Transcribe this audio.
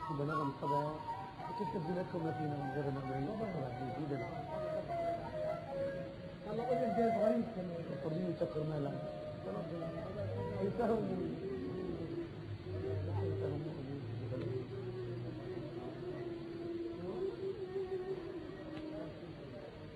بلاغة بالطبع وكيف تبديلاتكم فينا من غير المرمرين وبرا جديدا هلا قلت الجيب غريب كمان الطبيب يسكر مالا يسهل